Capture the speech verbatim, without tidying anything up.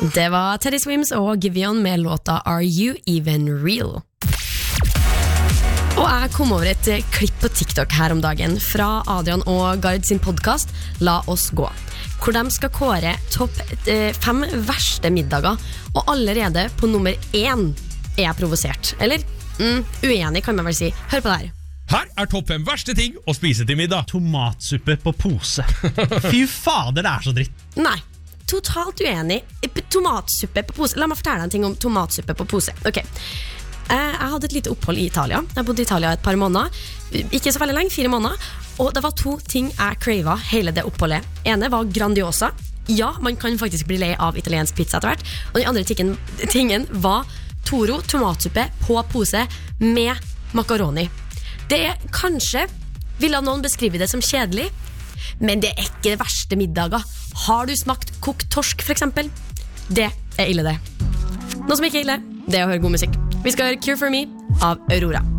Det var Teddy Swims og Giveon med låta Are You Even Real? Og jeg kom over et klipp på TikTok her om dagen fra Adrian og Gard sin podcast La oss gå, hvor de skal kåre topp eh, fem verste middager, og allerede på nummer én er jeg provosert. Eller mm, uenig kan man vel si. Hør på det her. Her er topp fem verste ting å spise til middag. Tomatsuppe på pose. Fy fader, det er så dritt. Nei, totalt uenig. Tomatsuppe på pose. La meg fortelle deg en ting om tomatsuppe på pose. Ok. Jeg hadde et lite opphold i Italia. Jeg bodde i Italia et par måneder. Ikke så veldig lenge, fire måneder. Og det var to ting jeg cravet hele det oppholdet. Ene var Grandiosa. Ja, man kan faktisk bli lei av italiensk pizza etter hvert. Og den andre tingen, tingen var Toro tomatsuppe på pose med makaroni. Det er kanskje, vil noen beskrive det som kjedelig, men det er ikke det verste middager. Har du smakt kokt torsk for eksempel? Det er ille det. Noe som ikke er ille, det er å høre god musikk. Vi skal høre Cure for Me av Aurora.